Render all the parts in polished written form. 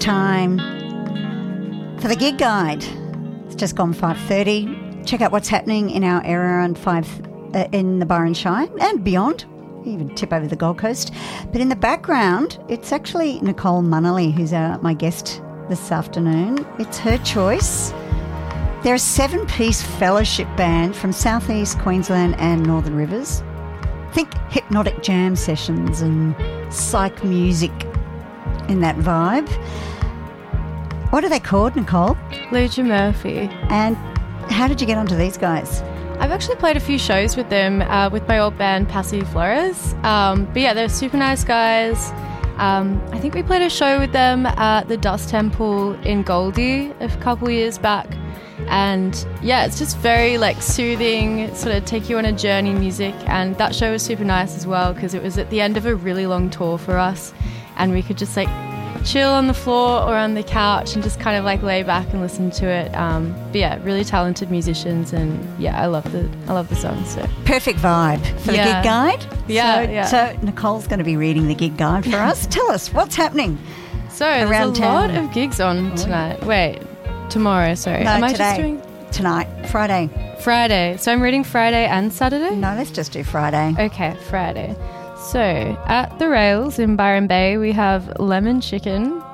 time for the gig guide. It's just gone 5:30. Check out what's happening in our area on in the Byron Shire and beyond. Even tip over the Gold Coast. But in the background, it's actually Nicole Munnelly who's my guest this afternoon. It's her choice. They're a 7-piece fellowship band from southeast Queensland and Northern Rivers. Think hypnotic jam sessions and psych music in that vibe. What are they called, Nicole? Lucha Murphy. And how did you get onto these guys? I've actually played a few shows with them with my old band Passive Flores. But yeah, they're super nice guys. I think we played a show with them at the Dust Temple in Goldie a couple years back. And yeah, it's just very like soothing, sort of take you on a journey music. And that show was super nice as well because it was at the end of a really long tour for us. And we could just like chill on the floor or on the couch and just kind of like lay back and listen to it. But yeah, really talented musicians, and yeah, I love the song. So perfect vibe for the gig guide. Yeah, So Nicole's going to be reading the gig guide for us. Tell us what's happening. So there's a lot of gigs on tonight. Tomorrow. Sorry, no, tonight, Friday. So I'm reading Friday and Saturday. No, let's just do Friday. Okay, Friday. So, at the Rails in Byron Bay, we have Lemon Chicken.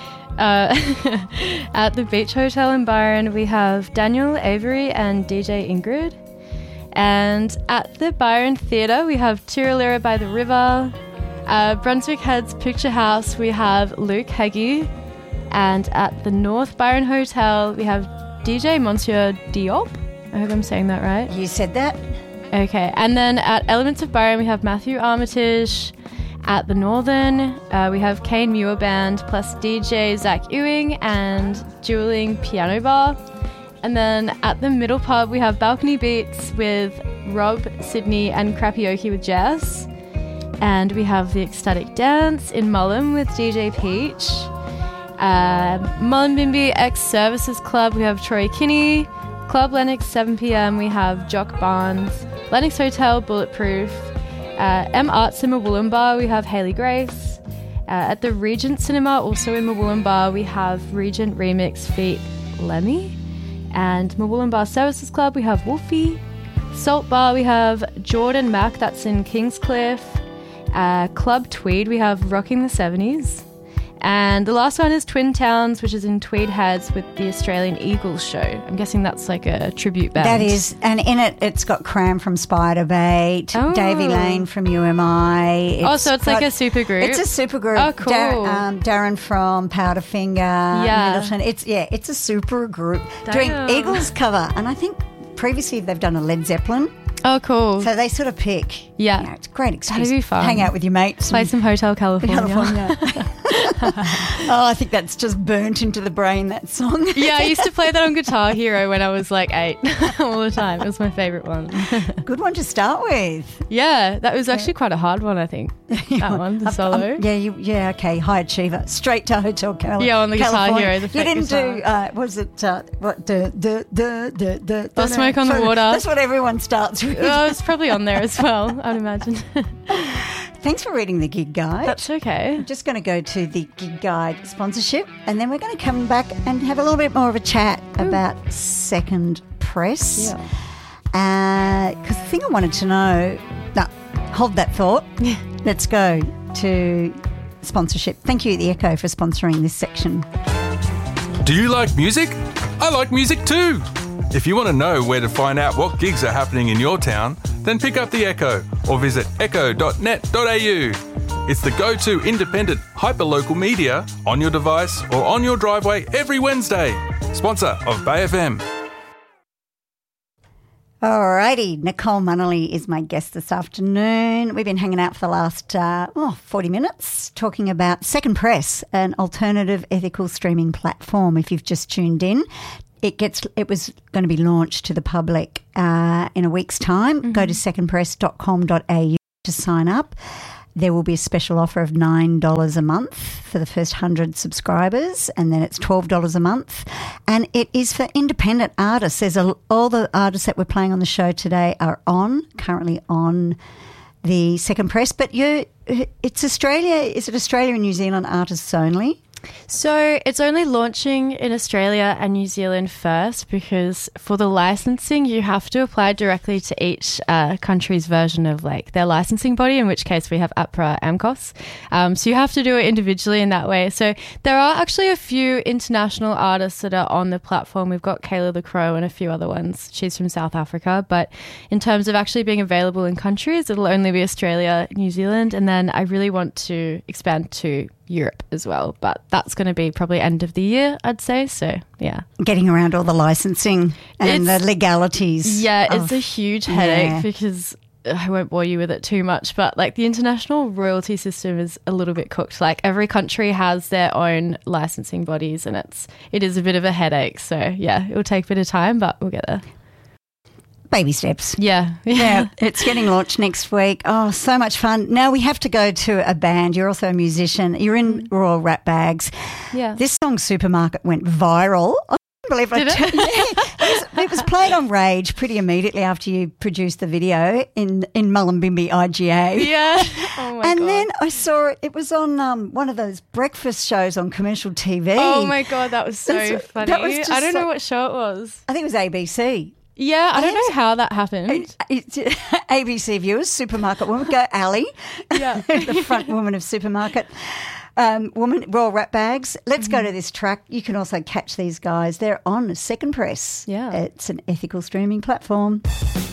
At the Beach Hotel in Byron, we have Daniel Avery and DJ Ingrid. And at the Byron Theatre, we have Tiralira by the River. Brunswick Heads Picture House, we have Luke Heggie. And at the North Byron Hotel, we have DJ Monsieur Diop. I hope I'm saying that right. You said that. Okay, and then at Elements of Byron, we have Matthew Armitage. At the Northern, we have Kane Muir Band plus DJ Zach Ewing and Dueling Piano Bar. And then at the Middle Pub, we have Balcony Beats with Rob Sydney and Crapioke with Jess. And we have the Ecstatic Dance in Mullum with DJ Peach. Mullumbimby Ex-Services Club, we have Troy Kinney. Club Lennox, 7 p.m, we have Jock Barnes. Lennox Hotel, Bulletproof. M Arts in Mawulumba, we have Hayley Grace. At the Regent Cinema, also in Mawulumba, we have Regent Remix feat. Lemmy. And Mawulumba Services Club, we have Wolfie. Salt Bar, we have Jordan Mack, that's in Kingscliff. Club Tweed, we have Rocking the 70s. And the last one is Twin Towns, which is in Tweed Heads with the Australian Eagles show. I'm guessing that's like a tribute band. That is, and in it, it's got Cram from Spiderbait, Davey Lane from UMI. So it's like a super group. It's a super group. Oh, cool. Darren from Powderfinger, Middleton. It's a super group doing Eagles cover, and I think previously they've done a Led Zeppelin. Oh, cool. So they sort of pick. Yeah. You know, it's a great excuse. That'd be fun. Hang out with your mates. Play some Hotel California. I think that's just burnt into the brain, that song. Yeah, I used to play that on Guitar Hero when I was like 8 all the time. It was my favourite one. Good one to start with. Yeah, that was actually quite a hard one, I think. That one, the solo. Okay, high achiever. Straight to Hotel California. Yeah, on the Guitar Hero. The you didn't guitar. do, was it, Smoke on the Water. That's what everyone starts with. Oh, it's probably on there as well, I'd imagine. Thanks for reading the gig guide. That's okay. I'm just going to go to the gig guide sponsorship, and then we're going to come back and have a little bit more of a chat about Second Press. Yeah. Because the thing I wanted to know... No, hold that thought. Let's go to sponsorship. Thank you, The Echo, for sponsoring this section. Do you like music? I like music too. If you want to know where to find out what gigs are happening in your town, then pick up The Echo or visit echo.net.au. It's the go-to independent, hyper-local media on your device or on your driveway every Wednesday. Sponsor of Bay FM. Alrighty, Nicole Munnelly is my guest this afternoon. We've been hanging out for the last 40 minutes talking about Second Press, an alternative ethical streaming platform. If you've just tuned in, it was going to be launched to the public in a week's time. Mm-hmm. Go to secondpress.com.au to sign up. There will be a special offer of $9 a month for the first 100 subscribers, and then it's $12 a month. And it is for independent artists. All the artists that we're playing on the show today are currently on the Second Press. But it's Australia. Is it Australia and New Zealand artists only? So it's only launching in Australia and New Zealand first, because for the licensing you have to apply directly to each country's version of like their licensing body, in which case we have APRA, AMCOS. So you have to do it individually in that way. So there are actually a few international artists that are on the platform. We've got Kayla the Crow and a few other ones. She's from South Africa. But in terms of actually being available in countries, it'll only be Australia, New Zealand, and then I really want to expand to Europe as well, but that's going to be probably end of the year, I'd say. So yeah, getting around all the licensing and the legalities. Yeah, it's a huge headache because I won't bore you with it too much, but like the international royalty system is a little bit cooked. Like every country has their own licensing bodies, and it is a bit of a headache. So yeah, it will take a bit of time, but we'll get there. Baby steps. Yeah. It's getting launched next week. Oh, so much fun. Now we have to go to a band. You're also a musician. You're in Royal Rat Bags. Yeah. This song, Supermarket, went viral. I can't believe it was played on Rage pretty immediately after you produced the video in Mullumbimby IGA. Yeah. Oh my God. And then I saw it. It was on one of those breakfast shows on commercial TV. Oh my God, that was so funny. I don't know what show it was. I think it was ABC. Yeah, I don't know how that happened. ABC viewers, Supermarket Woman, go Ali, the front woman of Supermarket Woman, Royal Rat Bags. Let's go to this track. You can also catch these guys. They're on Second Press. Yeah. It's an ethical streaming platform.